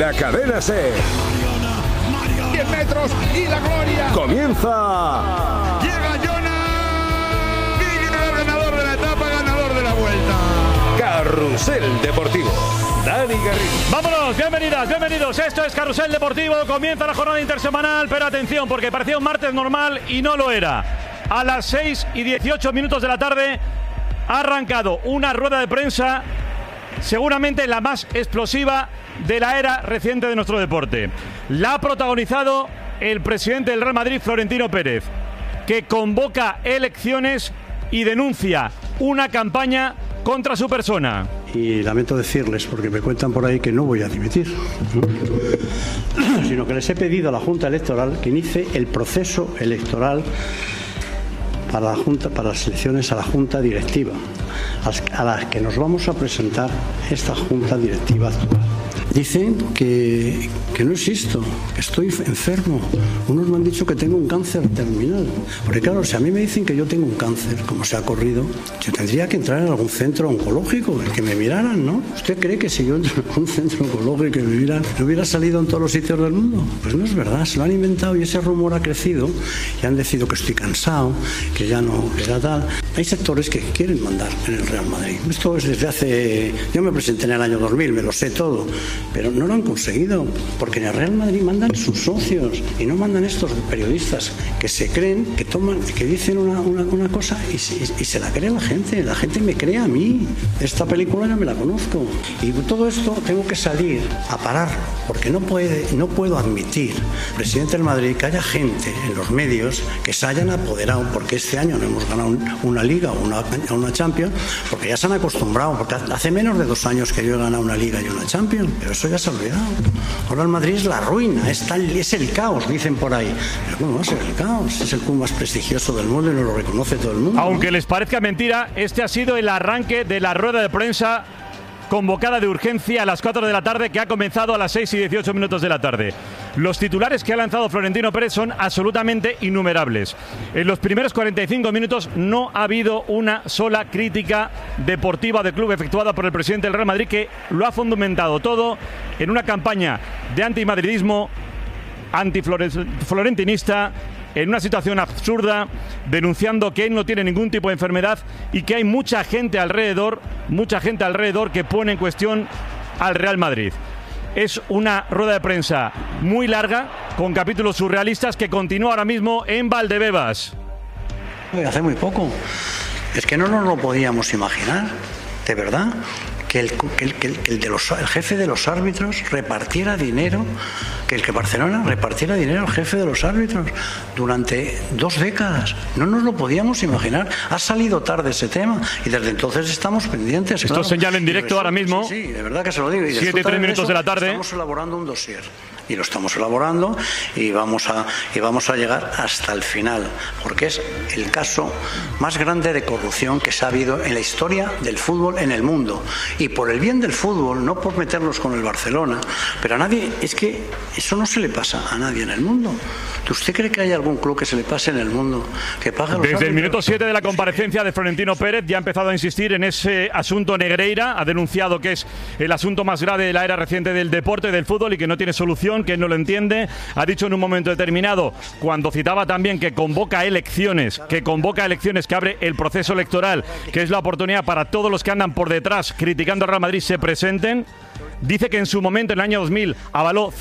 la cadena SER. 10 metros y la gloria. Comienza. Llega Jonas. Y ganador de la etapa, ganador de la vuelta. Carrusel Deportivo. Dani Garrido. Vámonos, bienvenidas, bienvenidos. Esto es Carrusel Deportivo. Comienza la jornada intersemanal, pero atención, porque parecía un martes normal y no lo era. A las 6:18 de la tarde ha arrancado una rueda de prensa, seguramente la más explosiva de la era reciente de nuestro deporte. La ha protagonizado el presidente del Real Madrid, Florentino Pérez, que convoca elecciones y denuncia una campaña contra su persona. Y lamento decirles, porque me cuentan por ahí que no voy a dimitir, sino que les he pedido a la Junta Electoral que inicie el proceso electoral para la Junta, para las elecciones a la Junta Directiva, a las que nos vamos a presentar esta Junta Directiva actual. Dicen que no existo, que estoy enfermo. Unos me han dicho que tengo un cáncer terminal. Porque claro, si a mí me dicen que yo tengo un cáncer, como se ha corrido, yo tendría que entrar en algún centro oncológico, el que me miraran, ¿no? ¿Usted cree que si yo entro en un centro oncológico y me miran, no hubiera salido en todos los sitios del mundo? Pues no es verdad, se lo han inventado y ese rumor ha crecido y han decidido que estoy cansado, que ya no, que ya tal. Hay sectores que quieren mandar en el Real Madrid. Esto es desde hace... Yo me presenté en el año 2000, me lo sé todo. Pero no lo han conseguido, porque en el Real Madrid mandan sus socios y no mandan estos periodistas que se creen, que toman, que dicen una cosa y se la cree la gente me cree a mí. Esta película ya me la conozco. Y todo esto tengo que salir a parar, porque no puedo admitir, presidente del Madrid, que haya gente en los medios que se hayan apoderado, porque este año no hemos ganado una Liga o una Champions, porque ya se han acostumbrado, porque hace menos de 2 años que yo he ganado una Liga y una Champions, pero eso ya se ha olvidado. Ahora el Madrid es la ruina, es el caos, dicen por ahí. Pero ¿cómo va a ser el caos? Es el club más prestigioso del mundo y nos lo reconoce todo el mundo. Aunque les parezca mentira, este ha sido el arranque de la rueda de prensa convocada de urgencia a las 4 de la tarde, que ha comenzado a las 6:18 de la tarde. Los titulares que ha lanzado Florentino Pérez son absolutamente innumerables. En los primeros 45 minutos no ha habido una sola crítica deportiva del club efectuada por el presidente del Real Madrid, que lo ha fundamentado todo en una campaña de antimadridismo, antiflorentinista, en una situación absurda, denunciando que él no tiene ningún tipo de enfermedad y que hay mucha gente alrededor que pone en cuestión al Real Madrid. Es una rueda de prensa muy larga, con capítulos surrealistas, que continúa ahora mismo en Valdebebas. Hace muy poco. Es que no nos lo podíamos imaginar, de verdad, que el jefe de los árbitros repartiera dinero, que Barcelona repartiera dinero al jefe de los árbitros durante 2 décadas. No nos lo podíamos imaginar. Ha salido tarde ese tema y desde entonces estamos pendientes. Esto es señal en directo ahora mismo. Sí, de verdad que se lo digo. 7:03 de la tarde. Estamos elaborando un dossier. Y lo estamos elaborando y vamos a llegar hasta el final, porque es el caso más grande de corrupción que se ha habido en la historia del fútbol en el mundo. Y por el bien del fútbol, no por meternos con el Barcelona, pero a nadie, es que eso no se le pasa a nadie en el mundo. ¿Usted cree que hay algún club que se le pase en el mundo que pague los Desde el árbitros? minuto 7 de la comparecencia de Florentino Pérez ya ha empezado a insistir en ese asunto Negreira. Ha denunciado que es el asunto más grave de la era reciente del deporte, del fútbol, y que no tiene solución, que no lo entiende. Ha dicho en un momento determinado, cuando citaba también que convoca elecciones, que abre el proceso electoral, que es la oportunidad para todos los que andan por detrás criticando al Real Madrid se presenten. Dice que en su momento, en el año 2000, avaló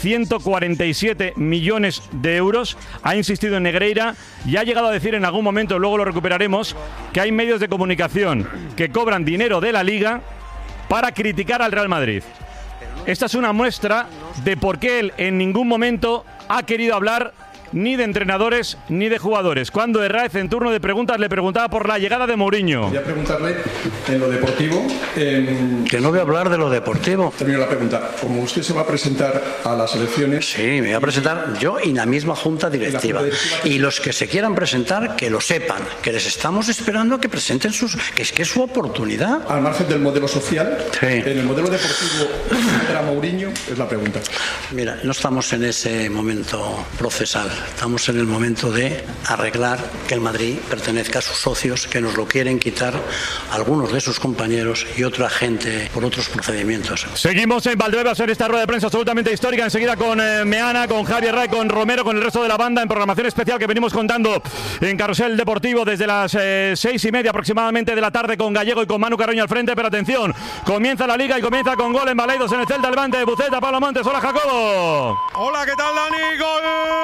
147 millones de euros. Ha insistido en Negreira y ha llegado a decir en algún momento, luego lo recuperaremos, que hay medios de comunicación que cobran dinero de la Liga para criticar al Real Madrid. Esta es una muestra de por qué él en ningún momento ha querido hablar ni de entrenadores ni de jugadores. Cuando Herráez, en turno de preguntas, le preguntaba por la llegada de Mourinho. Voy a preguntarle en lo deportivo. Que no voy a hablar de lo deportivo. Termino la pregunta. Como usted se va a presentar a las elecciones... Sí, me voy a presentar yo y la misma Junta Directiva. Y los que se quieran presentar, que lo sepan, que les estamos esperando a que presenten que es su oportunidad. Al margen del modelo social, sí. En el modelo deportivo para Mourinho, es la pregunta. Mira, no estamos en ese momento procesal. Estamos en el momento de arreglar que el Madrid pertenezca a sus socios, que nos lo quieren quitar algunos de sus compañeros y otra gente por otros procedimientos. Seguimos en Valdebebas en esta rueda de prensa absolutamente histórica. Enseguida con Meana, con Javier Ray, con Romero, con el resto de la banda en programación especial que venimos contando en Carrusel Deportivo desde las 6:30 aproximadamente de la tarde, con Gallego y con Manu Carroño al frente. Pero atención, comienza la Liga y comienza con gol en Baleidos en el Celta Levante de Buceta. Pablo Montes, hola Jacobo. Hola, ¿qué tal, Dani? Gol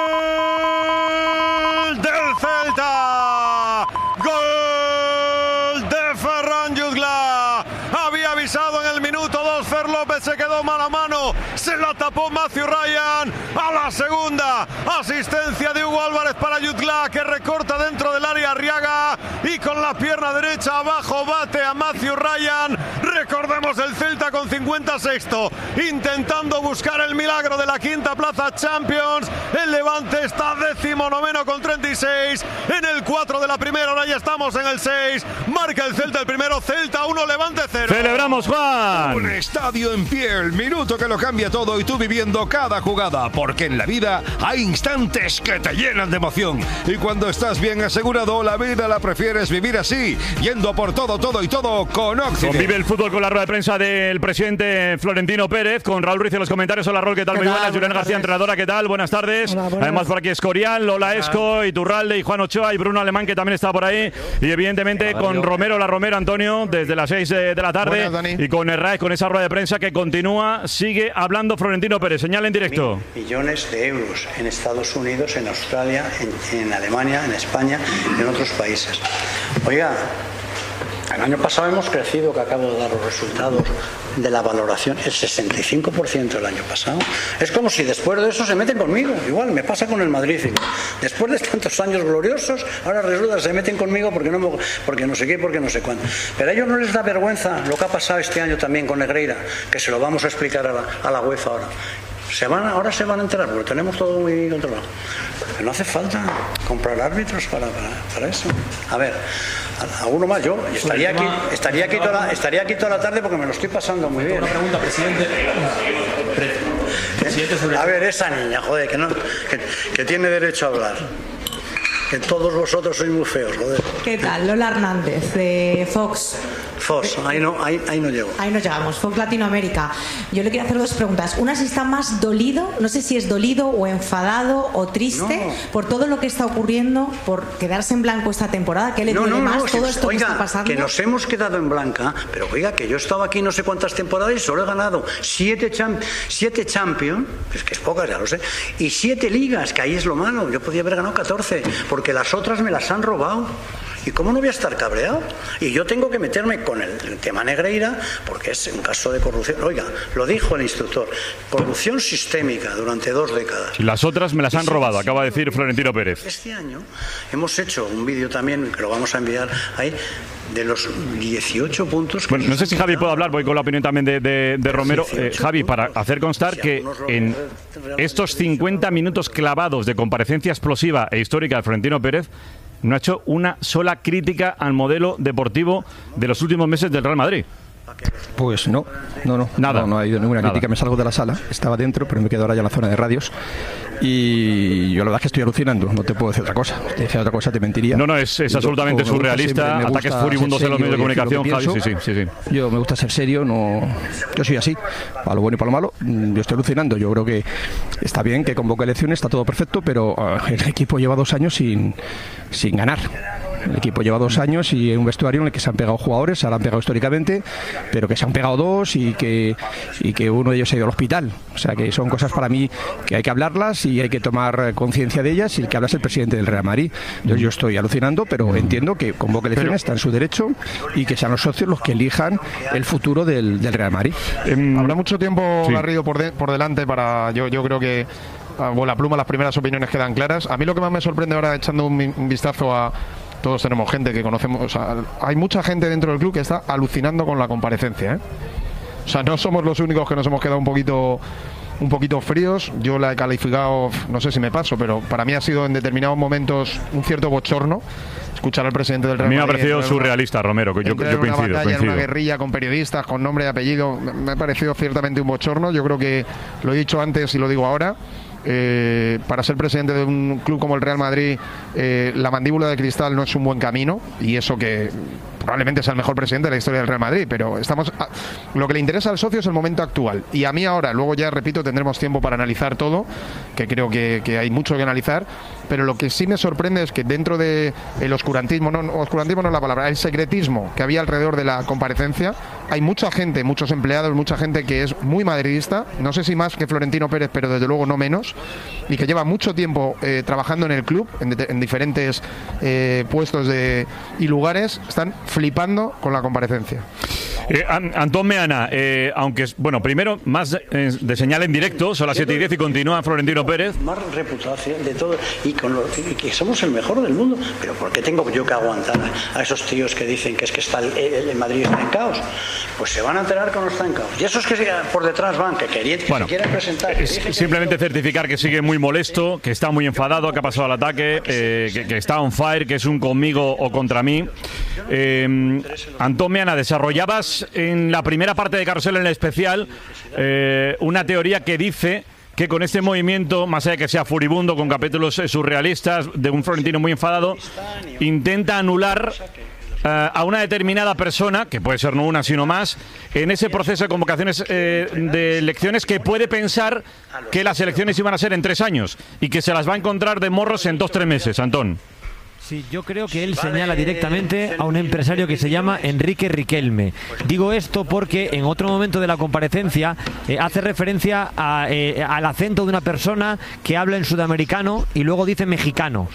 del Celta. Gol de Ferran Jutgla. Había avisado en el minuto 2 Fer López, se quedó mala mano, se la tapó Matthew Ryan. A la segunda, asistencia de Hugo Álvarez para Jutgla, que recorta dentro del área Arriaga y con la pierna derecha abajo bate a Matthew Ryan. Recordemos el Celta con 56º, intentando buscar el milagro de la quinta plaza Champions. El Levante está 19º con 36. En el 4 de la primera, ahora ya estamos en el 6. Marca el Celta el primero, Celta 1, Levante 0. Celebramos, Juan. Un estadio en pie, el minuto que lo cambia todo y tú viviendo cada jugada, porque en la vida hay instantes que te llenan de emoción. Y cuando estás bien asegurado, la vida la prefieres vivir así, yendo por todo y todo con Occident. Convive el fútbol con la rueda de prensa del presidente Florentino Pérez, con Raúl Ruiz en los comentarios. Hola Raúl, ¿qué tal? Muy buenas. Julián García, entrenadora, ¿qué tal? Buenas tardes. Hola, buenas. Además por aquí Escorial, Lola Esco, Iturralde y Juan Ochoa y Bruno Alemán, que también está por ahí. Y evidentemente con Romero, la Romero, Antonio, desde las 6 de la tarde. Buenas, y con Herraiz, con esa rueda de prensa que continúa. Sigue hablando Florentino Pérez. Señala en directo. Millones de euros en Estados Unidos, en Australia, en Alemania, en España y en otros países. Oiga, el año pasado hemos crecido, que acabo de dar los resultados de la valoración, el 65% el año pasado. Es como si después de eso se meten conmigo. Igual me pasa con el Madrid. Después de tantos años gloriosos, ahora resulta que se meten conmigo porque no sé qué, porque no sé cuándo. Pero a ellos no les da vergüenza lo que ha pasado este año también con Negreira, que se lo vamos a explicar a la UEFA ahora. Ahora se van a enterar, porque tenemos todo muy controlado. Pero no hace falta comprar árbitros para eso. A ver, a uno más yo. Estaría aquí toda la tarde porque me lo estoy pasando muy bien. Una pregunta, presidente. A ver, esa niña, joder, que tiene derecho a hablar. Que todos vosotros sois muy feos, joder. ¿Qué tal? Lola Hernández, de Fox. Fox, ahí no llego. Ahí no llegamos, Fox Latinoamérica. Yo le quiero hacer dos preguntas. Una, si está más dolido, no sé si es dolido o enfadado o triste por todo lo que está ocurriendo, por quedarse en blanco esta temporada. ¿Qué le duele más todo esto que está pasando? Que nos hemos quedado en blanca, pero oiga, que yo he estado aquí no sé cuántas temporadas y solo he ganado 7 Champions, que es pocas, ya lo sé, y 7 ligas, que ahí es lo malo. Yo podía haber ganado 14, porque las otras me las han robado. ¿Y cómo no voy a estar cabreado? Y yo tengo que meterme con el tema Negreira, porque es un caso de corrupción. Oiga, lo dijo el instructor, corrupción sistémica durante 2 décadas. Las otras me las han robado, acaba de decir Florentino Pérez. Este año hemos hecho un vídeo también, que lo vamos a enviar ahí, de los 18 puntos. Bueno, no sé si Javi puede hablar, voy con la opinión también de Romero. Javi, para hacer constar que en estos 50 minutos clavados de comparecencia explosiva e histórica de Florentino Pérez, no ha hecho una sola crítica al modelo deportivo de los últimos meses del Real Madrid. Pues no. Nada. No ha habido ninguna crítica. Me salgo de la sala, estaba dentro, pero me quedo ahora ya en la zona de radios. Y yo la verdad es que estoy alucinando, no te puedo decir otra cosa. Si te decía otra cosa te mentiría. No, es absolutamente surrealista. Ataques furibundos en los medios de comunicación, Javi. Sí. Yo me gusta ser serio, yo soy así, para lo bueno y para lo malo. Yo estoy alucinando. Yo creo que está bien que convoque elecciones, está todo perfecto, pero el equipo lleva 2 años sin ganar. El equipo lleva 2 años y un vestuario en el que se han pegado jugadores, se han pegado históricamente, pero que se han pegado 2 y que uno de ellos se ha ido al hospital. O sea que son cosas para mí que hay que hablarlas y hay que tomar conciencia de ellas, y el que habla es el presidente del Real Madrid. Entonces yo estoy alucinando, pero entiendo que convoque elecciones, está en su derecho, y que sean los socios los que elijan el futuro del Real Madrid. Habrá mucho tiempo, Garrido, por delante para... Yo creo que la pluma, las primeras opiniones quedan claras. A mí lo que más me sorprende ahora, echando un vistazo a... Todos tenemos gente que conocemos, o sea, hay mucha gente dentro del club que está alucinando con la comparecencia, ¿eh? O sea, no somos los únicos que nos hemos quedado un poquito fríos. Yo la he calificado, no sé si me paso, pero para mí ha sido en determinados momentos un cierto bochorno escuchar al presidente del Real Madrid. A mí me ha parecido surrealista, Romero, que yo coincido. En una guerrilla con periodistas, con nombre y apellido, me ha parecido ciertamente un bochorno. Yo creo que lo he dicho antes y lo digo ahora. para ser presidente de un club como el Real Madrid, la mandíbula de cristal no es un buen camino, y eso que probablemente sea el mejor presidente de la historia del Real Madrid, pero lo que le interesa al socio es el momento actual, y a mí ahora, luego ya repito, tendremos tiempo para analizar todo, que creo que hay mucho que analizar, pero lo que sí me sorprende es que dentro de el oscurantismo no es la palabra, el secretismo que había alrededor de la comparecencia, hay mucha gente, muchos empleados, mucha gente que es muy madridista, no sé si más que Florentino Pérez, pero desde luego no menos, y que lleva mucho tiempo trabajando en el club, en diferentes puestos y lugares, están flipando con la comparecencia. Antón Meana, aunque, bueno, primero, más de señal en directo, son las 7:10 y continúa Florentino Pérez. Más reputación de todo, y que somos el mejor del mundo, pero ¿por qué tengo yo que aguantar a esos tíos que dicen que es que está el Madrid está en caos? Pues se van a enterar que no está en caos. Y esos que por detrás van, que se quieren presentar. Simplemente certificar que sigue muy molesto, que está muy enfadado, que ha pasado al ataque, que está on fire, que es un conmigo o contra mí. Antón Meana, desarrollabas en la primera parte de Carrusel, en el especial, una teoría que dice que con este movimiento, más allá de que sea furibundo, con capítulos surrealistas, de un Florentino muy enfadado, intenta anular a una determinada persona, que puede ser no una sino más, en ese proceso de convocaciones de elecciones, que puede pensar que las elecciones iban a ser en 3 años y que se las va a encontrar de morros en 2-3 meses, Antón. Sí, yo creo que él señala directamente a un empresario que se llama Enrique Riquelme. Digo esto porque en otro momento de la comparecencia hace referencia al acento de una persona que habla en sudamericano y luego dice mexicano.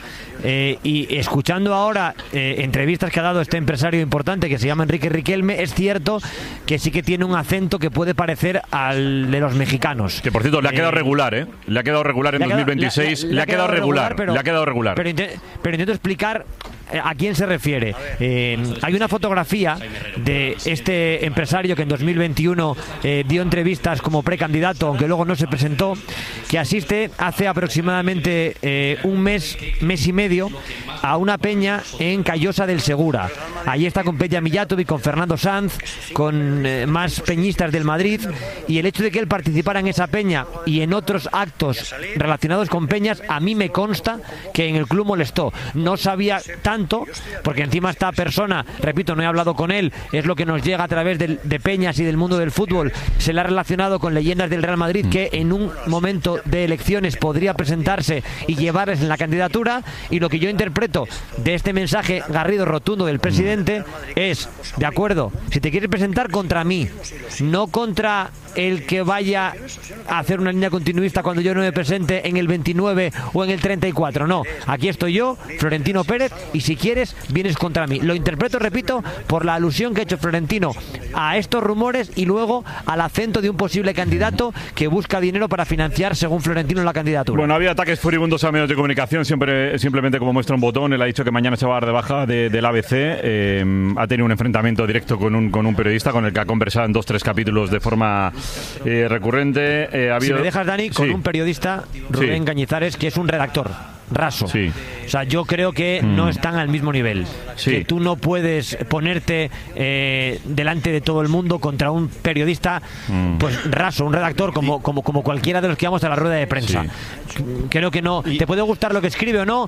Y escuchando ahora entrevistas que ha dado este empresario importante que se llama Enrique Riquelme, es cierto que sí que tiene un acento que puede parecer al de los mexicanos. Que por cierto, le ha quedado regular, ¿eh? Le ha quedado regular en 2026. Le ha quedado regular, le ha quedado regular. Pero intento explicar ¿a quién se refiere? Hay una fotografía de este empresario que en 2021 dio entrevistas como precandidato, aunque luego no se presentó, que asiste hace aproximadamente un mes y medio a una peña en Callosa del Segura. Allí está con Peña Mijatovic, con Fernando Sanz, con más peñistas del Madrid, y el hecho de que él participara en esa peña y en otros actos relacionados con peñas, a mí me consta que en el club molestó. No sabía tanto, porque encima esta persona, repito, no he hablado con él, es lo que nos llega a través de peñas y del mundo del fútbol, se le ha relacionado con leyendas del Real Madrid que en un momento de elecciones podría presentarse y llevarles en la candidatura, y lo que yo interpreto de este mensaje garrido rotundo del presidente es: de acuerdo, si te quieres presentar, contra mí, no contra el que vaya a hacer una línea continuista cuando yo no me presente en el 29 o en el 34. No, aquí estoy yo, Florentino Pérez, y si quieres, vienes contra mí. Lo interpreto, repito, por la alusión que ha hecho Florentino a estos rumores y luego al acento de un posible candidato que busca dinero para financiar, según Florentino, la candidatura. Bueno, había ataques furibundos a medios de comunicación, simplemente como muestra un botón. Él ha dicho que mañana se va a dar de baja del ABC. Ha tenido un enfrentamiento directo con un periodista con el que ha conversado en 2-3 capítulos de forma recurrente. Si me dejas, Dani, con un periodista, Rubén Cañizares, que es un redactor raso. Sí. O sea, yo creo que no están al mismo nivel. Sí. Que tú no puedes ponerte delante de todo el mundo contra un periodista pues raso, un redactor como cualquiera de los que vamos a la rueda de prensa. Sí. Creo que no. Te puede gustar lo que escribe o no.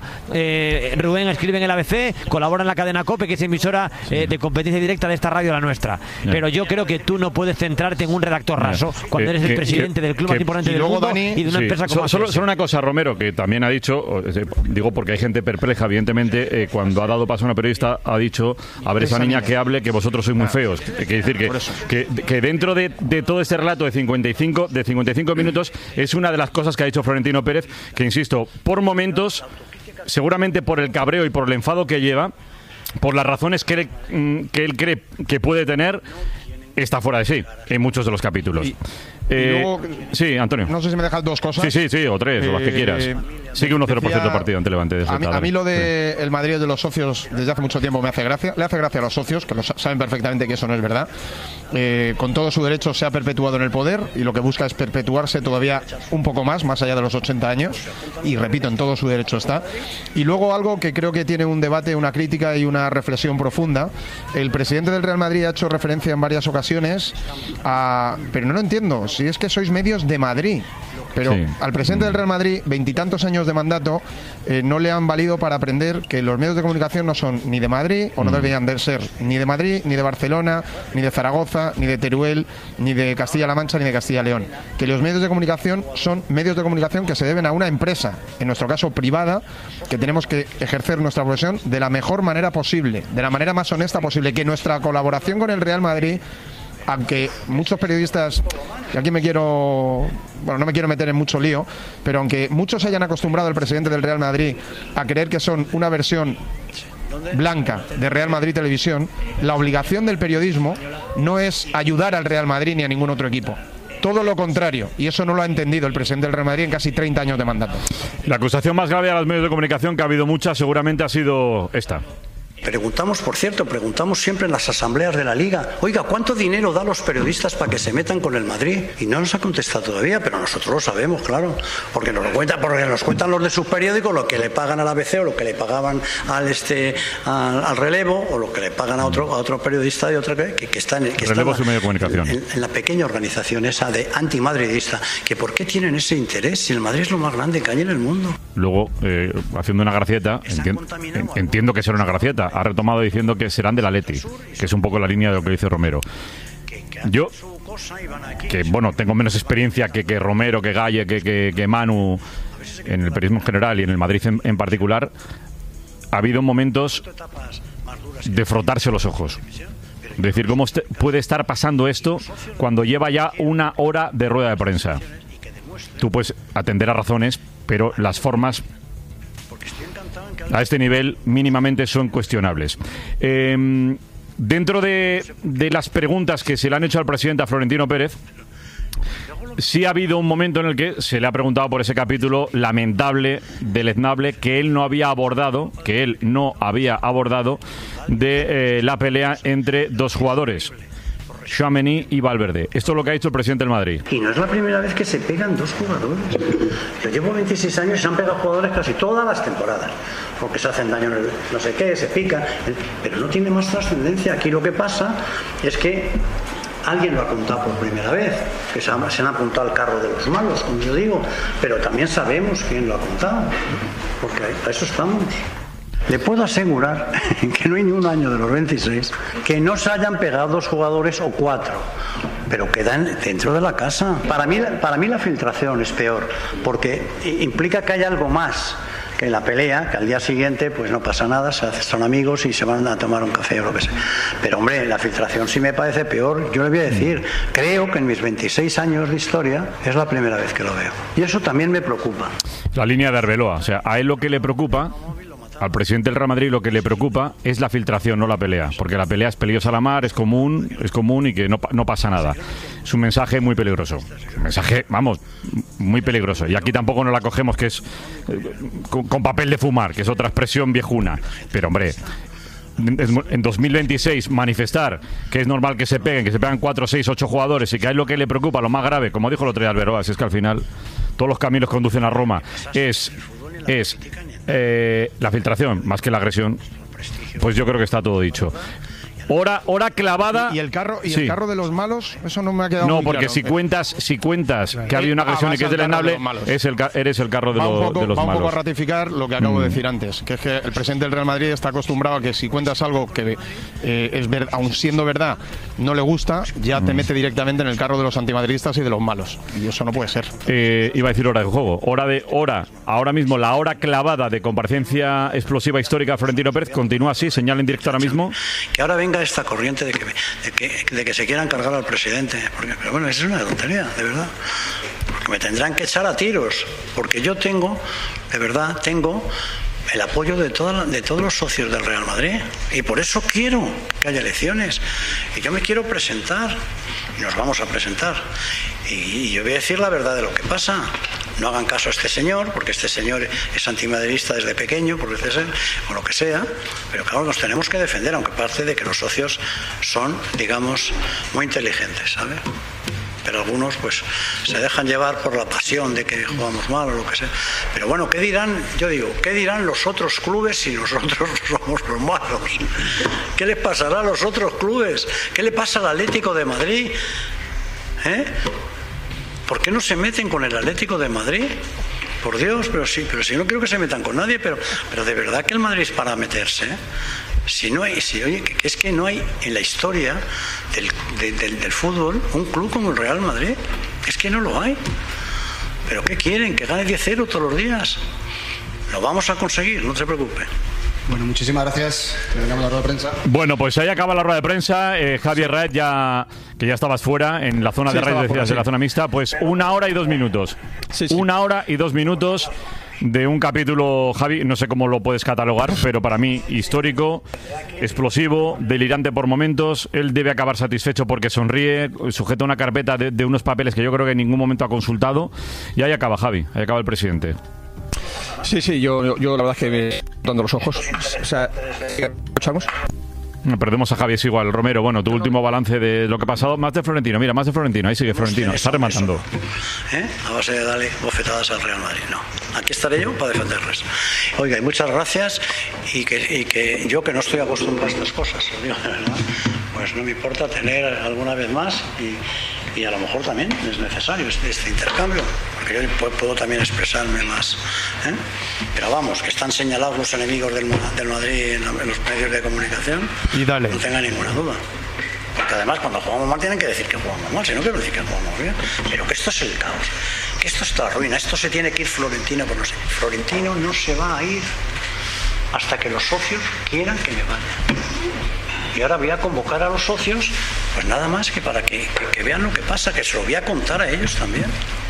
Rubén escribe en el ABC, colabora en la cadena COPE, que es emisora de competencia directa de esta radio, la nuestra. Pero yo creo que tú no puedes centrarte en un redactor raso cuando eres el presidente del club más importante del mundo, Dani, y de una empresa como solo una cosa, Romero, que también ha dicho, digo porque hay gente perpleja, evidentemente, cuando ha dado paso a una periodista, ha dicho: a ver, esa niña que hable, que vosotros sois muy feos. Quiere decir que dentro de todo este relato de 55 minutos, es una de las cosas que ha dicho Florentino Pérez, que insisto, por momentos, seguramente por el cabreo y por el enfado que lleva, por las razones que él cree que puede tener, está fuera de sí en muchos de los capítulos. Y luego, sí, Antonio. No sé si me dejas dos cosas. Sí, o tres, o las que quieras. Sigue 1-0% el partido ante Levante. A mí lo de el Madrid de los socios desde hace mucho tiempo me hace gracia. Le hace gracia a los socios, que saben perfectamente que eso no es verdad. Con todo su derecho se ha perpetuado en el poder y lo que busca es perpetuarse todavía un poco más allá de los 80 años. Y repito, en todo su derecho está. Y luego algo que creo que tiene un debate, una crítica y una reflexión profunda. El presidente del Real Madrid ha hecho referencia en varias ocasiones ocasiones pero no lo entiendo, si es que sois medios de Madrid. Pero sí, al presidente del Real Madrid, 20 y tantos años de mandato, no le han valido para aprender que los medios de comunicación no son ni de Madrid, o no deberían de ser ni de Madrid, ni de Barcelona, ni de Zaragoza, ni de Teruel, ni de Castilla-La Mancha, ni de Castilla-León. Que los medios de comunicación son medios de comunicación que se deben a una empresa, en nuestro caso privada, que tenemos que ejercer nuestra profesión de la mejor manera posible, de la manera más honesta posible. Que nuestra colaboración con el Real Madrid, aunque muchos periodistas, y aquí no me quiero meter en mucho lío, pero aunque muchos hayan acostumbrado al presidente del Real Madrid a creer que son una versión blanca de Real Madrid Televisión, la obligación del periodismo no es ayudar al Real Madrid ni a ningún otro equipo. Todo lo contrario, y eso no lo ha entendido el presidente del Real Madrid en casi 30 años de mandato. La acusación más grave a los medios de comunicación, que ha habido muchas, seguramente ha sido esta. Preguntamos, por cierto, siempre en las asambleas de la Liga, oiga, ¿cuánto dinero da a los periodistas para que se metan con el Madrid? Y no nos ha contestado todavía, pero nosotros lo sabemos, claro, porque nos cuentan los de sus periódicos, lo que le pagan al ABC o lo que le pagaban al Relevo, o lo que le pagan a otro periodista de otra que está en la pequeña organización esa de antimadridista, que ¿por qué tienen ese interés si el Madrid es lo más grande que hay en el mundo? Luego, haciendo una gracieta, entiendo que será una gracieta, ha retomado diciendo que serán del Atleti, que es un poco la línea de lo que dice Romero. Yo, que bueno, tengo menos experiencia que Romero, que Galle, que Manu en el periodismo en general y en el Madrid en particular, ha habido momentos de frotarse los ojos. Decir, ¿cómo puede estar pasando esto cuando lleva ya una hora de rueda de prensa? Tú puedes atender a razones, pero las formas a este nivel mínimamente son cuestionables. Dentro de las preguntas que se le han hecho al presidente, a Florentino Pérez, sí ha habido un momento en el que se le ha preguntado por ese capítulo lamentable, deleznable, que él no había abordado de la pelea entre dos jugadores, Tchouaméni y Valverde. Esto es lo que ha dicho el presidente del Madrid. Y no es la primera vez que se pegan dos jugadores. Yo llevo 26 años y se han pegado jugadores casi todas las temporadas, porque se hacen daño en el no sé qué, se pican, pero no tiene más trascendencia. Aquí lo que pasa es que alguien lo ha contado por primera vez, que se han apuntado al carro de los malos, como yo digo, pero también sabemos quién lo ha contado, porque a eso estamos. Le puedo asegurar que no hay ni un año de los 26 que no se hayan pegado dos jugadores o cuatro, pero quedan dentro de la casa. Para mí la filtración es peor, porque implica que hay algo más que la pelea, que al día siguiente pues no pasa nada, son amigos y se van a tomar un café o lo que sea. Pero hombre, la filtración sí me parece peor. Yo le voy a decir, creo que en mis 26 años de historia es la primera vez que lo veo. Y eso también me preocupa. La línea de Arbeloa, o sea, a él lo que le preocupa, al presidente del Real Madrid lo que le preocupa es la filtración, no la pelea, porque la pelea es peligrosa a la mar, es común y que no pasa nada. Es un mensaje muy peligroso, un mensaje, vamos, muy peligroso. Y aquí tampoco nos la cogemos que es con papel de fumar, que es otra expresión viejuna. Pero hombre, en 2026 manifestar que es normal que se pegan 4, 6, 8 jugadores y que a él lo que le preocupa, lo más grave, como dijo el otro día Arbeloa, es que al final todos los caminos conducen a Roma, es la filtración más que la agresión. Pues yo creo que está todo dicho. Hora clavada. ¿Y el carro de los malos? Eso no me ha quedado muy porque claro. si cuentas que ha habido una agresión y que es deleznable, eres el carro de los malos. Va un poco a ratificar lo que acabo de decir antes, que es que el presidente del Real Madrid está acostumbrado a que si cuentas algo que aun siendo verdad no le gusta, ya te mete directamente en el carro de los antimadridistas y de los malos. Y eso no puede ser. Iba a decir hora de juego. Ahora mismo la hora clavada de comparecencia explosiva histórica de Florentino Pérez continúa así, señal en directo ahora mismo. Que ahora venga esta corriente de que se quieran cargar al presidente, pero bueno, eso es una tontería, de verdad, porque me tendrán que echar a tiros, porque yo tengo el apoyo de todos los socios del Real Madrid, y por eso quiero que haya elecciones, y yo me quiero presentar, y nos vamos a presentar, y yo voy a decir la verdad de lo que pasa. No hagan caso a este señor, porque este señor es antimadridista desde pequeño, por decir, o lo que sea, pero claro, nos tenemos que defender, aunque parte de que los socios son, digamos, muy inteligentes, ¿sabes? pero algunos pues se dejan llevar por la pasión de que jugamos mal o lo que sea. Pero bueno, ¿qué dirán? Yo digo, ¿qué dirán los otros clubes si nosotros somos los malos? ¿Qué les pasará a los otros clubes? ¿Qué le pasa al Atlético de Madrid? ¿Por qué no se meten con el Atlético de Madrid? Por Dios, pero sí, no quiero que se metan con nadie, pero de verdad que el Madrid es para meterse, ¿eh? Es que no hay en la historia del fútbol un club como el Real Madrid. Es que no lo hay. ¿Pero qué quieren? ¿Que gane 10-0 todos los días? Lo vamos a conseguir, no se preocupe. Bueno, muchísimas gracias. Terminamos la rueda de prensa. Bueno, pues ahí acaba la rueda de prensa. Javier Raed, que ya estabas fuera en la zona de radio, decías, de la zona mixta, pues 1 hora y 2 minutos. Sí. 1 hora y 2 minutos de un capítulo, Javi, no sé cómo lo puedes catalogar, pero para mí histórico, explosivo, delirante por momentos. Él debe acabar satisfecho porque sonríe, sujeta una carpeta de unos papeles que yo creo que en ningún momento ha consultado. Y ahí acaba, Javi, ahí acaba el presidente. Sí, yo la verdad es que me dando los ojos. O sea, ¿escuchamos? Perdemos a Javi, es igual. Romero, bueno, tu último balance de lo que ha pasado. Más de Florentino, mira, más de Florentino. Ahí sigue Florentino, está rematando. A base de darle bofetadas al Real Madrid, no. Aquí estaré yo para defenderles. Oiga, y muchas gracias. Y que yo, que no estoy acostumbrado a estas cosas, lo digo de verdad, pues no me importa tener alguna vez más y a lo mejor también es necesario este intercambio, porque yo puedo también expresarme más, ¿eh? Pero vamos, que están señalados los enemigos del Madrid en los medios de comunicación, y dale. No tenga ninguna duda, porque además cuando jugamos mal tienen que decir que jugamos mal, si no quiero decir que jugamos bien, pero que esto es el caos, que esto está ruina, esto se tiene que ir Florentino, por no sé. Florentino no se va a ir hasta que los socios quieran que me vaya. Y ahora voy a convocar a los socios, pues nada más que para que vean lo que pasa, que se lo voy a contar a ellos también.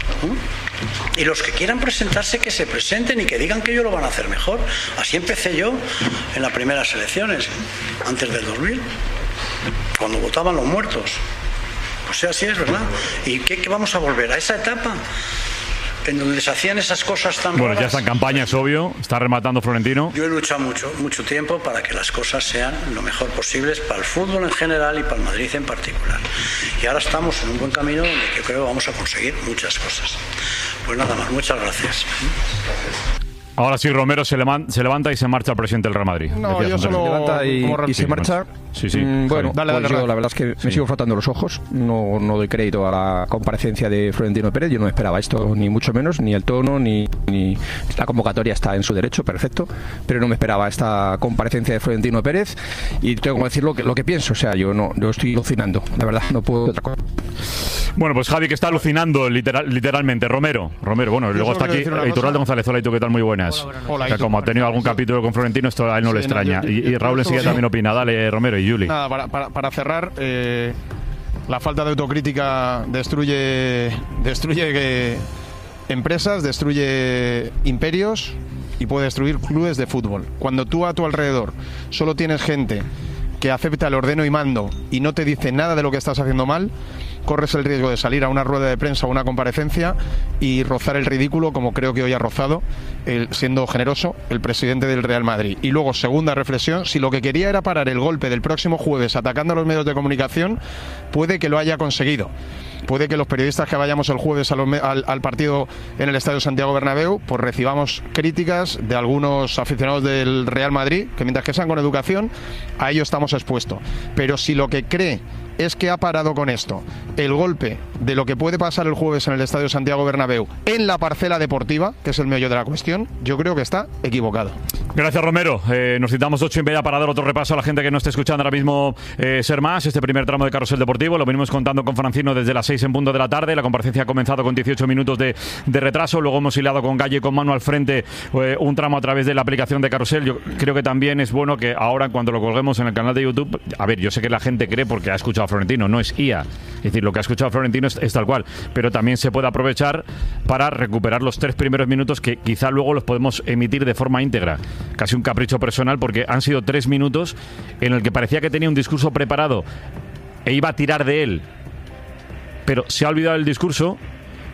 Y los que quieran presentarse, que se presenten y que digan que ellos lo van a hacer mejor. Así empecé yo en las primeras elecciones, antes del 2000, cuando votaban los muertos. Pues así es, ¿verdad? ¿Y qué vamos a volver? ¿A esa etapa? En donde se hacían esas cosas tan Bueno, raras. Ya está en campaña, es obvio. Está rematando Florentino. Yo he luchado mucho tiempo para que las cosas sean lo mejor posibles para el fútbol en general y para el Madrid en particular. Y ahora estamos en un buen camino donde yo creo que vamos a conseguir muchas cosas. Pues nada más, muchas gracias. Ahora sí, Romero se levanta y se marcha el presidente del Real Madrid. No, yo solo... Se levanta y se marcha. Sí. Bueno, dale, pues yo la verdad es que me sigo frotando los ojos. No doy crédito a la comparecencia de Florentino Pérez. Yo no esperaba esto, ni mucho menos, ni el tono, ni la convocatoria está en su derecho, perfecto. Pero no me esperaba esta comparecencia de Florentino Pérez. Y tengo que decir lo que pienso. O sea, yo estoy alucinando. La verdad, no puedo otra cosa. Bueno, pues Javi, que está alucinando literalmente. Romero, bueno, luego está aquí Iturralde González. Hola, ¿y tú qué tal? Muy buenas. Hola, o sea, como ha tenido algún capítulo con Florentino, esto a él no le extraña. Y Raúl le sigue también opina. Dale, Romero y Juli. Nada, para cerrar, la falta de autocrítica destruye empresas, destruye imperios y puede destruir clubes de fútbol. Cuando tú a tu alrededor solo tienes gente que acepta el ordeno y mando y no te dice nada de lo que estás haciendo mal, corres el riesgo de salir a una rueda de prensa o una comparecencia y rozar el ridículo, como creo que hoy ha rozado, siendo generoso, el presidente del Real Madrid. Y luego, segunda reflexión, si lo que quería era parar el golpe del próximo jueves atacando a los medios de comunicación, puede que lo haya conseguido. Puede que los periodistas que vayamos el jueves al partido en el Estadio Santiago Bernabéu, pues recibamos críticas de algunos aficionados del Real Madrid, que mientras que sean con educación, a ello estamos expuestos. Pero si lo que cree es que ha parado con esto el golpe de lo que puede pasar el jueves en el Estadio Santiago Bernabéu en la parcela deportiva, que es el meollo de la cuestión, yo creo que está equivocado. Gracias, Romero. Nos citamos 8:30 para dar otro repaso a la gente que no esté escuchando ahora mismo Ser Más, este primer tramo de Carrusel Deportivo. Lo venimos contando con Francino desde las 6 en punto de la tarde. La comparecencia ha comenzado con 18 minutos de retraso. Luego hemos hilado con Galle y con Manu al frente un tramo a través de la aplicación de Carrusel. Yo creo que también es bueno que ahora, cuando lo colguemos en el canal de YouTube, a ver, yo sé que la gente cree porque ha escuchado a Florentino, no es IA. Es decir, lo que ha escuchado Florentino es tal cual. Pero también se puede aprovechar para recuperar los 3 primeros minutos que quizá luego los podemos emitir de forma íntegra. Casi un capricho personal, porque han sido 3 minutos en el que parecía que tenía un discurso preparado e iba a tirar de él, pero se ha olvidado el discurso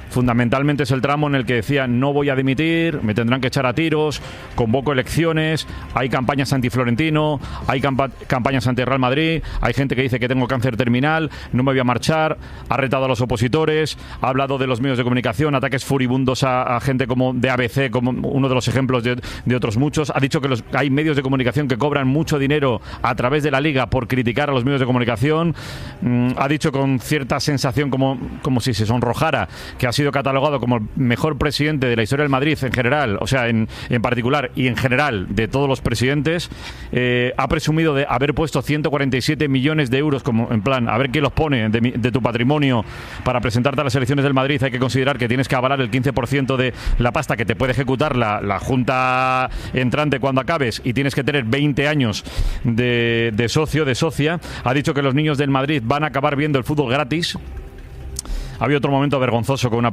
fundamentalmente es el tramo en el que decía no voy a dimitir, me tendrán que echar a tiros, convoco elecciones, hay campañas anti-Florentino, hay campañas anti-Real Madrid, hay gente que dice que tengo cáncer terminal, no me voy a marchar, ha retado a los opositores, ha hablado de los medios de comunicación, ataques furibundos a gente como de ABC, como uno de los ejemplos de otros muchos, ha dicho que hay medios de comunicación que cobran mucho dinero a través de la Liga por criticar a los medios de comunicación, ha dicho con cierta sensación como si se sonrojara que ha sido catalogado como el mejor presidente de la historia del Madrid en general, o sea, en particular y en general de todos los presidentes. Ha presumido de haber puesto 147 millones de euros como en plan, a ver quién los pone de tu patrimonio para presentarte a las elecciones del Madrid. Hay que considerar que tienes que avalar el 15% de la pasta que te puede ejecutar la Junta entrante cuando acabes, y tienes que tener 20 años de socio, de socia. Ha dicho que los niños del Madrid van a acabar viendo el fútbol gratis. Había otro momento vergonzoso con una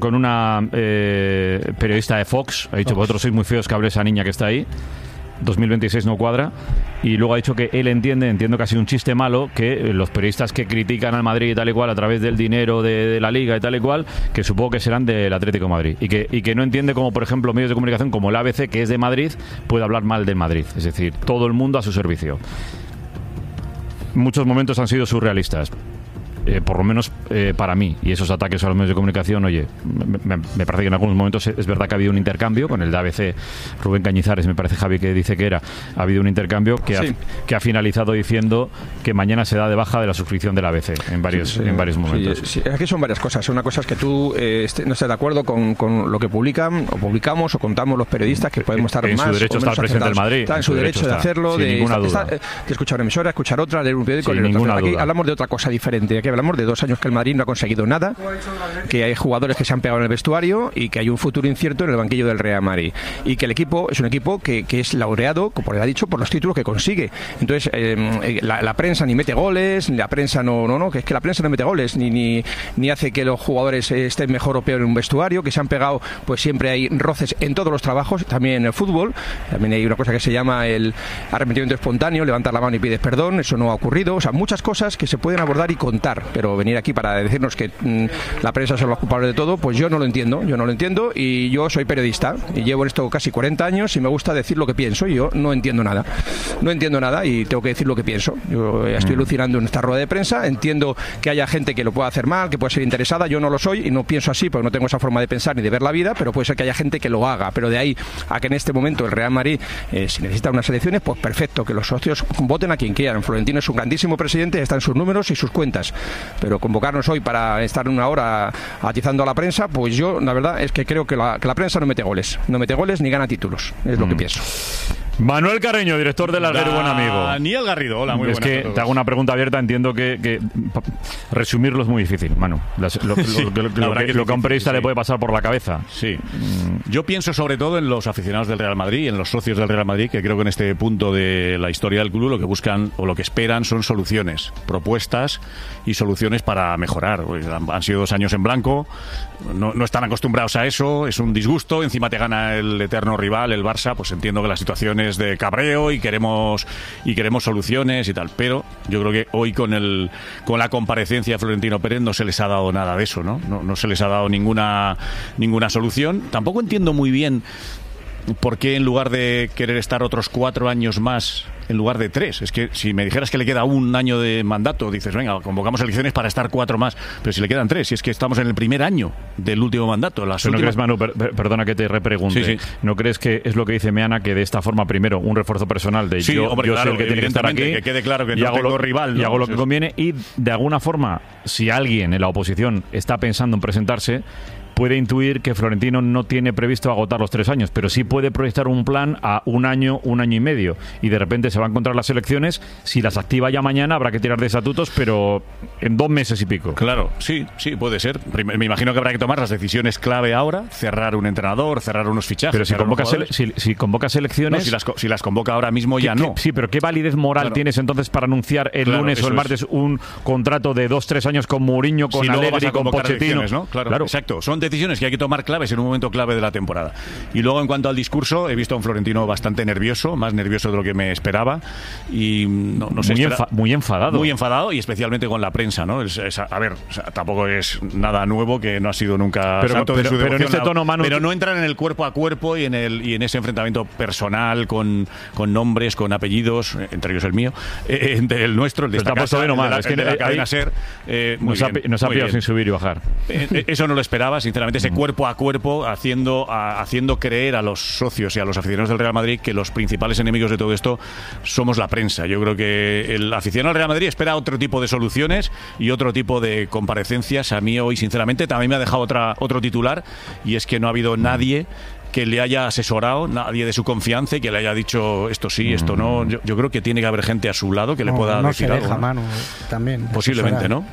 periodista de Fox. Ha dicho, vosotros sois muy feos que hable esa niña que está ahí. 2026 no cuadra. Y luego ha dicho que él entiendo que ha sido un chiste malo, que los periodistas que critican al Madrid y tal y cual a través del dinero de la Liga y tal y cual, que supongo que serán del Atlético de Madrid. Y que no entiende cómo, por ejemplo, medios de comunicación como el ABC, que es de Madrid, puede hablar mal del Madrid. Es decir, todo el mundo a su servicio. Muchos momentos han sido surrealistas. Por lo menos para mí, y esos ataques a los medios de comunicación, oye, me parece que en algunos momentos es verdad que ha habido un intercambio con el de ABC, Rubén Cañizares, me parece, Javi, que dice que ha habido un intercambio que ha finalizado diciendo que mañana se da de baja de la suscripción del ABC en varios momentos. Sí, aquí son varias cosas. Una cosa es que tú no estés de acuerdo con lo que publican o publicamos o contamos los periodistas, que podemos estar en más su derecho o menos está el presidente del Madrid, está en su derecho de hacerlo, de escuchar una emisora, escuchar otra, leer un periódico, leer otra. Aquí hablamos de otra cosa diferente. Aquí hablamos de 2 años que el Madrid no ha conseguido nada, que hay jugadores que se han pegado en el vestuario y que hay un futuro incierto en el banquillo del Real Madrid, y que el equipo es un equipo que es laureado, como le ha dicho, por los títulos que consigue. Entonces la prensa ni mete goles, la prensa que es que la prensa no mete goles ni hace que los jugadores estén mejor o peor en un vestuario, que se han pegado, pues siempre hay roces en todos los trabajos, también en el fútbol. También hay una cosa que se llama el arrepentimiento espontáneo, levantar la mano y pides perdón. Eso no ha ocurrido. O sea, muchas cosas que se pueden abordar y contar, pero venir aquí para decirnos que la prensa son los culpables de todo, pues yo no lo entiendo, y yo soy periodista y llevo en esto casi 40 años y me gusta decir lo que pienso, y yo no entiendo nada y tengo que decir lo que pienso. Yo estoy alucinando en esta rueda de prensa, entiendo que haya gente que lo pueda hacer mal, que pueda ser interesada, yo no lo soy y no pienso así porque no tengo esa forma de pensar ni de ver la vida, pero puede ser que haya gente que lo haga, pero de ahí a que en este momento el Real Madrid, si necesita unas elecciones, pues perfecto, que los socios voten a quien quieran. Florentino es un grandísimo presidente, está en sus números y sus cuentas, pero convocarnos hoy para estar una hora atizando a la prensa, pues yo la verdad es que creo que la prensa no mete goles ni gana títulos, es lo que pienso. Manuel Carreño, director del Larguero, buen amigo. Daniel Garrido, hola, muy buenas. Es que te hago una pregunta abierta, entiendo que resumirlo es muy difícil, Manu. Lo que a un periodista le puede pasar por la cabeza. Sí. Yo pienso sobre todo en los aficionados del Real Madrid, en los socios del Real Madrid, que creo que en este punto de la historia del club lo que buscan o lo que esperan son soluciones, propuestas y soluciones para mejorar. Han sido 2 años en blanco, no están acostumbrados a eso, es un disgusto, encima te gana el eterno rival, el Barça, pues entiendo que la situación es de cabreo y queremos soluciones y tal, pero yo creo que hoy con la comparecencia de Florentino Pérez no se les ha dado nada de eso, no se les ha dado ninguna solución. Tampoco entiendo muy bien por qué, en lugar de querer estar otros 4 años más, en lugar de 3. Es que si me dijeras que le queda 1 año de mandato, dices, venga, convocamos elecciones para estar 4 más. Pero si le quedan 3, si es que estamos en el primer año del último mandato. ¿No crees, Manu, perdona que te repregunte, sí. ¿no crees que es lo que dice Meana, que de esta forma, primero, un refuerzo personal de yo soy el que tiene que estar aquí, que quede claro que no tengo rival, y hago lo que conviene, y de alguna forma, si alguien en la oposición está pensando en presentarse, puede intuir que Florentino no tiene previsto agotar los 3 años, pero sí puede proyectar un plan a 1 año, 1 año y medio, y de repente se va a encontrar las elecciones. Si las activa ya mañana habrá que tirar de estatutos, pero en 2 meses y pico. Claro, sí, puede ser. Me imagino que habrá que tomar las decisiones clave ahora, cerrar un entrenador, cerrar unos fichajes. Pero si convocas elecciones... No, si las convoca ahora mismo ya no. Sí, pero ¿qué validez moral tienes entonces para anunciar el lunes o el martes un contrato de 2-3 años con Mourinho, con Allegri, con Pochettino? ¿No? Claro, exacto. Son decisiones que hay que tomar claves en un momento clave de la temporada. Y luego, en cuanto al discurso, he visto a un Florentino bastante nervioso, más nervioso de lo que me esperaba, y no sé, muy enfadado. Muy enfadado, y especialmente con la prensa, ¿no? A ver, tampoco es nada nuevo, que no ha sido nunca santo de su devoción, pero en este tono, Manu, pero no entran en el cuerpo a cuerpo y en ese enfrentamiento personal con nombres, con apellidos, entre ellos el mío, entre el nuestro, el de esta casa, el de la cadena SER. Nos ha pillado sin subir y bajar. Eso no lo esperaba, sinceramente, ese cuerpo a cuerpo haciendo creer a los socios y a los aficionados del Real Madrid que los principales enemigos de todo esto somos la prensa. Yo creo que el aficionado del Real Madrid espera otro tipo de soluciones y otro tipo de comparecencias. A mí hoy, sinceramente, también me ha dejado otro titular, y es que no ha habido nadie que le haya asesorado, nadie de su confianza, y que le haya dicho esto sí, esto no. Yo creo que tiene que haber gente a su lado que le pueda decir algo. No se deja, Manu, también. Posiblemente, ¿no?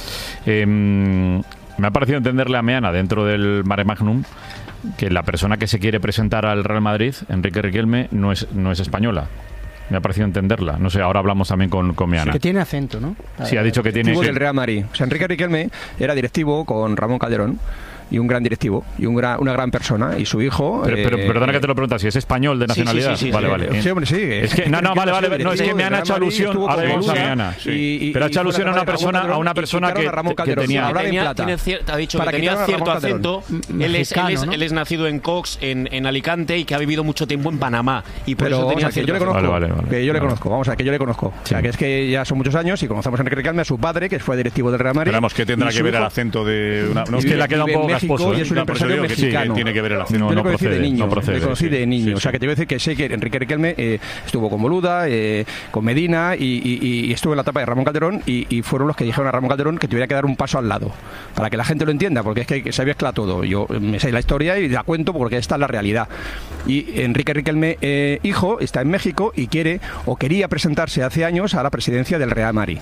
Me ha parecido entenderle a Meana, dentro del Mare Magnum, que la persona que se quiere presentar al Real Madrid, Enrique Riquelme, no es española. Me ha parecido entenderla. No sé, ahora hablamos también con Meana. Sí, que tiene acento, ¿no? Sí, ha dicho que tiene... del Real Madrid. O sea, Enrique Riquelme era directivo con Ramón Calderón, y un gran directivo y una gran persona, y su hijo. Pero perdona que te lo preguntas, si es español de nacionalidad. Sí, vale. Sí, hombre, sí. Es que no, vale. No, es que me han hecho alusión. Ahora vamos a Meana. Pero ha hecho alusión a una persona que tenía. Ha dicho que tenía cierto acento. Él es nacido en Cox, en Alicante, y que ha vivido mucho tiempo en Panamá. Y por eso tenía cierto acento. Que yo le conozco. Vamos a ver, que yo le conozco. O sea, que es que ya son muchos años y conocemos a Enrique Riquelme, a su padre, que fue directivo del Real Madrid. Esperamos que tendrá que ver el acento de una. Es que le ha quedado un poco casposo. Y es un empresario mexicano. Tiene que ver el acento. Yo lo conocí de niño. O sea, que te voy a decir que sé que Enrique Riquelme estuvo con Boluda, con Medina, y estuvo en la etapa de Ramón Calderón, y fueron los que dijeron a Ramón Calderón que tuviera que dar un paso al lado, para que la gente lo entienda, porque es que se mezcla todo. Yo me sé la historia y la cuento porque esta es la realidad. Y Enrique Riquelme, hijo, está en México y quería presentarse hace años a la presidencia del Real Madrid.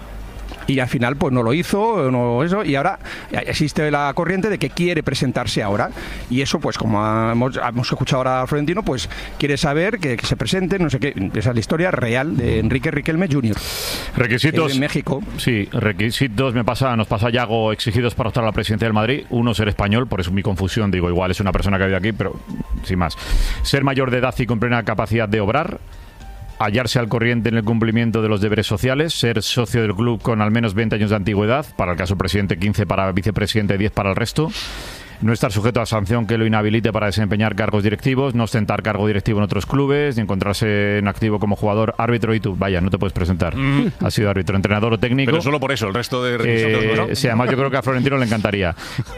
Y al final pues no lo hizo, y ahora existe la corriente de que quiere presentarse ahora, y eso pues como hemos escuchado ahora a Florentino, pues quiere saber que se presente, no sé qué. Esa es la historia real de Enrique Riquelme Jr. Requisitos en México. Sí, requisitos nos pasa Yago, exigidos para optar a la presidencia del Madrid. Uno, ser español, por eso mi confusión, digo, igual es una persona que vive aquí, pero sin más. Ser mayor de edad y con plena capacidad de obrar. Hallarse al corriente en el cumplimiento de los deberes sociales, ser socio del club con al menos 20 años de antigüedad, para el caso presidente 15, para vicepresidente 10 para el resto, no estar sujeto a sanción que lo inhabilite para desempeñar cargos directivos, no ostentar cargo directivo en otros clubes, ni encontrarse en activo como jugador, árbitro, y tú, vaya, no te puedes presentar. Has sido árbitro, entrenador o técnico. Pero solo por eso, el resto de requisitos no. Sí, además yo creo que a Florentino le encantaría.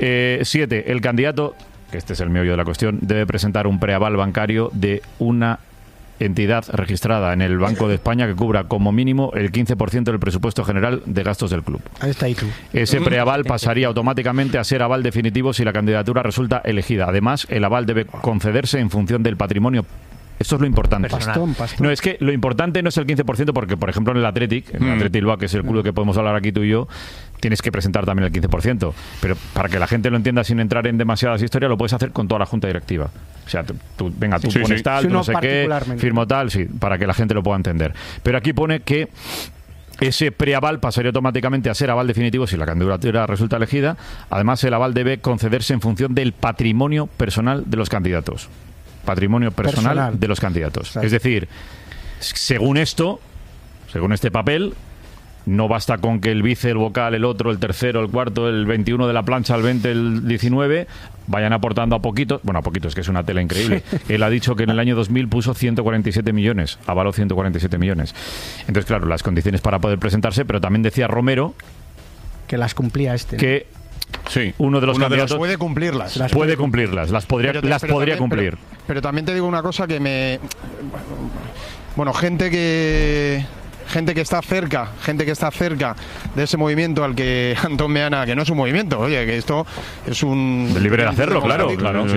7. El candidato, que este es el meollo de la cuestión, debe presentar un preaval bancario de una entidad registrada en el Banco de España que cubra como mínimo el 15% del presupuesto general de gastos del club. Ahí está, y tú. Ese preaval pasaría automáticamente a ser aval definitivo si la candidatura resulta elegida. Además, el aval debe concederse en función del patrimonio. Esto es lo importante. Pastón. No, es que lo importante no es el 15%, porque, por ejemplo, en el Athletic Bilbao, que es el club que podemos hablar aquí tú y yo, tienes que presentar también el 15%. Pero para que la gente lo entienda sin entrar en demasiadas historias, lo puedes hacer con toda la junta directiva. O sea, tú pones tal, no sé qué, firmo tal, sí, para que la gente lo pueda entender. Pero aquí pone que ese preaval pasaría automáticamente a ser aval definitivo si la candidatura resulta elegida. Además, el aval debe concederse en función del patrimonio personal de los candidatos. Patrimonio personal de los candidatos. Exacto. Es decir, según este papel, no basta con que el vice, el vocal, el otro, el tercero, el cuarto, el 21 de la plancha, el 20, el 19 vayan aportando a poquito. Bueno, a poquito, es que es una tela increíble. Él ha dicho que en el año 2000 puso 147 millones, avaló 147 millones. Entonces, claro, las condiciones para poder presentarse, pero también decía Romero que las cumplía que sí, uno de los candidatos puede cumplirlas. Las podría cumplir. Pero también te digo una cosa que bueno, gente que está cerca de ese movimiento al que Antón Meana, que no es un movimiento, oye, que esto es un libre de hacerlo, claro.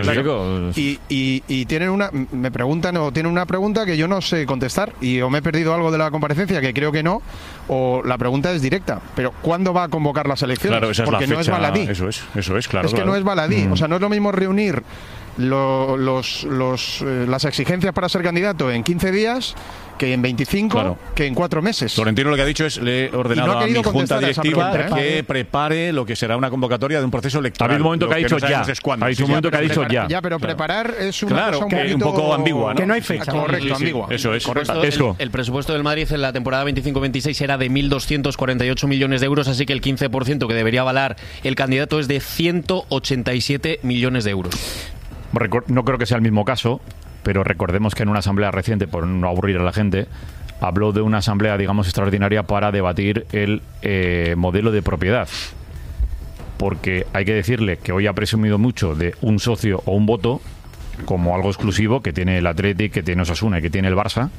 Y tienen me preguntan o tienen una pregunta que yo no sé contestar, y o me he perdido algo de la comparecencia, que creo que no, o la pregunta es directa, pero ¿cuándo va a convocar las elecciones? Claro, esa es porque la fecha, no es baladí. Eso es, claro. Es que no es baladí, o sea, no es lo mismo reunir las exigencias para ser candidato en 15 días que en 25, que en 4 meses. Florentino lo que ha dicho es, le he ordenado a mi junta directiva que prepare lo que será una convocatoria de un proceso electoral. Ha habido un momento que ha dicho ya. Ha habido un momento que ha dicho ya. Ya, pero preparar es una cosa un poco ambigua, ¿no? Que no hay fecha. Correcto, ambigua. Eso es. El presupuesto del Madrid en la temporada 25-26 era de 1.248 millones de euros, así que el 15% que debería avalar el candidato es de 187 millones de euros. No creo que sea el mismo caso, pero recordemos que en una asamblea reciente, por no aburrir a la gente, habló de una asamblea, digamos, extraordinaria para debatir el modelo de propiedad. Porque hay que decirle que hoy ha presumido mucho de un socio o un voto como algo exclusivo que tiene el Athletic, que tiene Osasuna y que tiene el Barça,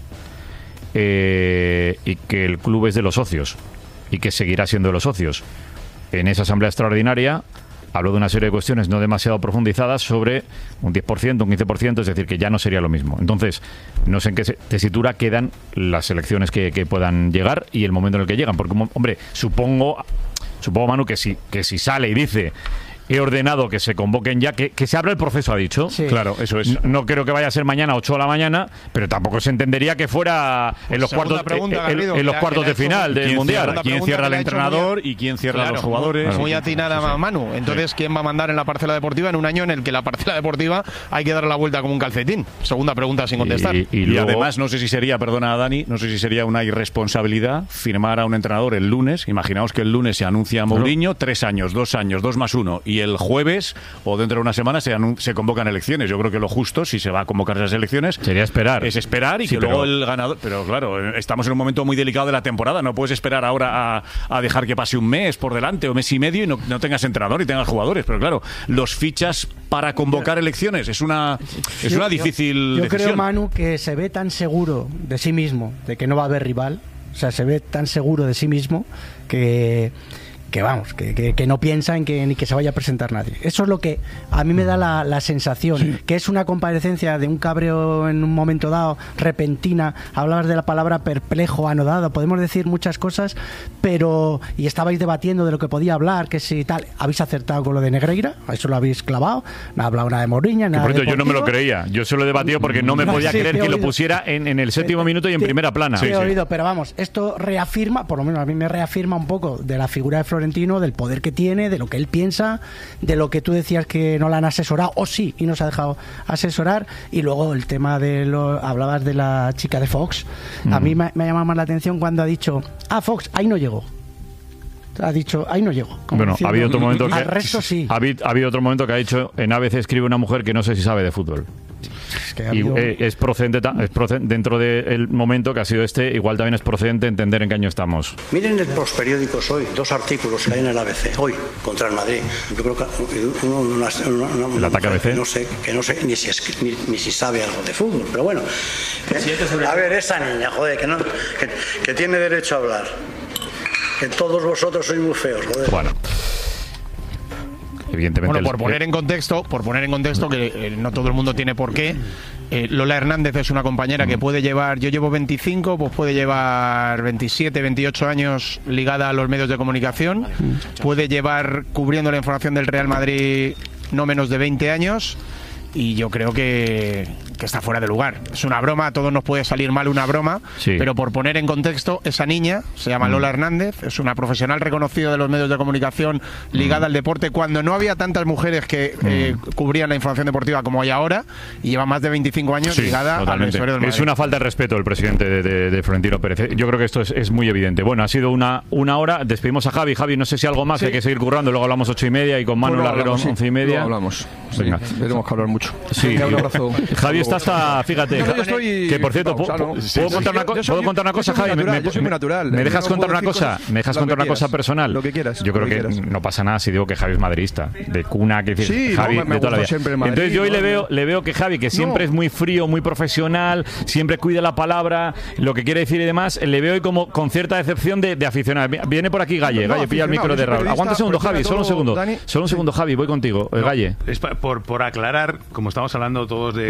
y que el club es de los socios y que seguirá siendo de los socios. En esa asamblea extraordinaria habló de una serie de cuestiones no demasiado profundizadas sobre un 10%, un 15%, es decir, que ya no sería lo mismo. Entonces, no sé en qué tesitura quedan las elecciones que puedan llegar y el momento en el que llegan. Porque, hombre, supongo Manu, que si sale y dice: he ordenado que se convoquen ya, que se abra el proceso, ha dicho. Sí. Claro, eso es. No creo que vaya a ser mañana 8 de la mañana, pero tampoco se entendería que fuera en los cuartos, en los cuartos de final del Mundial. ¿Quién cierra al entrenador y quién cierra a los jugadores? Muy atinada, Manu. Entonces, ¿quién va a mandar en la parcela deportiva en un año en el que la parcela deportiva hay que darle la vuelta como un calcetín? Segunda pregunta sin contestar. Y luego, además, no sé si sería, perdona Dani, no sé si sería una irresponsabilidad firmar a un entrenador el lunes. Imaginaos que el lunes se anuncia a Mourinho, 3 años, 2 años, 2 más 1, y el jueves o dentro de una semana se convocan elecciones. Yo creo que lo justo, si se va a convocar esas elecciones, sería esperar. Es esperar y que luego el ganador... Pero claro, estamos en un momento muy delicado de la temporada. No puedes esperar ahora a dejar que pase un mes por delante o mes y medio y no tengas entrenador y tengas jugadores. Pero claro, los fichas para convocar elecciones es una difícil yo decisión. Creo, Manu, que se ve tan seguro de sí mismo, de que no va a haber rival. O sea, se ve tan seguro de sí mismo que vamos, que no piensa en que ni que se vaya a presentar nadie. Eso es lo que a mí me da la sensación, que es una comparecencia de un cabreo en un momento dado, repentina. Hablabas de la palabra perplejo, anodado, podemos decir muchas cosas, pero y estabais debatiendo de lo que podía hablar, que si tal, habéis acertado con lo de Negreira, eso lo habéis clavado, no ha hablado nada de Mourinho, nada de yo no me lo creía, yo se lo he debatido porque no me podía creer que lo pusiera en el séptimo minuto y en primera plana. He oído, pero vamos, esto reafirma, por lo menos a mí me reafirma un poco de la figura de Florentino, del poder que tiene, de lo que él piensa, de lo que tú decías que no la han asesorado, o sí, y nos ha dejado asesorar. Y luego el tema hablabas de la chica de Fox. A mí me ha llamado más la atención cuando ha dicho: Fox, ahí no llegó. Ha dicho, ahí no llego. Bueno, ha habido otro momento al resto sí. Ha habido otro momento que ha dicho: en ABC escribe una mujer que no sé si sabe de fútbol. Es procedente dentro del momento que ha sido igual también es procedente entender en qué año estamos. Miren los periódicos hoy, 2 artículos que hay en el ABC hoy contra el Madrid. Yo creo que el ataque ABC. No sé ni si sabe algo de fútbol, pero bueno. A ver, esa niña, joder, que tiene derecho a hablar. Que todos vosotros sois muy feos, joder. Bueno. Evidentemente. Bueno, por poner en contexto que no todo el mundo tiene por qué. Lola Hernández es una compañera que puede llevar, yo llevo 25, pues puede llevar 27, 28 años ligada a los medios de comunicación. Puede llevar cubriendo la información del Real Madrid no menos de 20 años. Y yo creo que está fuera de lugar. Es una broma, a todos nos puede salir mal una broma, pero por poner en contexto, esa niña se llama Lola Hernández, es una profesional reconocida de los medios de comunicación ligada al deporte, cuando no había tantas mujeres que cubrían la información deportiva como hay ahora, y lleva más de 25 años ligada al vestuario del Madrid. Es una falta de respeto el presidente de Florentino Pérez. Yo creo que esto es muy evidente. Bueno, ha sido una hora. Despedimos a Javi. Javi, no sé si algo más, hay que seguir currando. Luego hablamos 8:30 y con Manu Larguero 11:30. Luego hablamos. Venga, tenemos que hablar mucho. Sí, un abrazo. Javi está hasta, fíjate, que por cierto, ¿puedo contar una cosa, Javi? Yo soy muy natural. ¿Me dejas contar una cosa? ¿Me dejas contar una cosa personal? Lo que quieras. Yo creo que no pasa nada si digo que Javi es madridista, de cuna, que decir, Javi de toda la vida. Entonces yo hoy le veo que Javi, que siempre es muy frío, muy profesional, siempre cuida la palabra, lo que quiere decir y demás, le veo hoy como con cierta decepción de aficionado. Viene por aquí Galle, pilla el micro de Raúl. Aguanta un segundo, Javi, solo un segundo, Javi, voy contigo, Galle. Es por aclarar, como estamos hablando todos de cuál es el proceso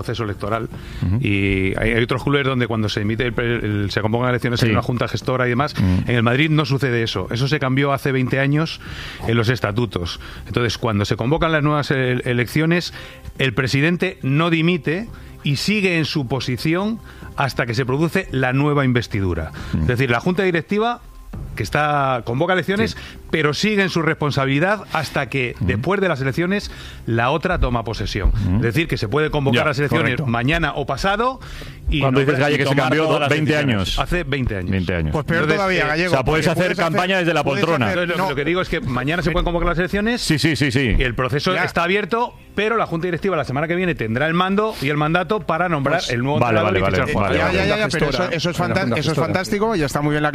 proceso electoral. Y hay otros clubes donde cuando se emite se convocan elecciones en una junta gestora y demás. En el Madrid no sucede eso. Eso se cambió hace 20 años en los estatutos. Entonces, cuando se convocan las nuevas elecciones, el presidente no dimite y sigue en su posición hasta que se produce la nueva investidura. Es decir, la junta directiva que convoca elecciones, pero sigue en su responsabilidad hasta que después de las elecciones la otra toma posesión. Es decir, que se puede convocar las elecciones mañana o pasado. Y cuando dices, Galle, que se cambió 20 años. Hace 20 años. 20 años. Pues peor todavía, Gallego. O sea, puedes hacer campaña desde la poltrona. Lo que digo es que mañana se pueden convocar las elecciones. Sí. Y el proceso está abierto, pero la Junta Directiva la semana que viene tendrá el mando y el mandato para nombrar el nuevo entrenador y fichar jugadores. Pero eso es fantástico y está muy bien la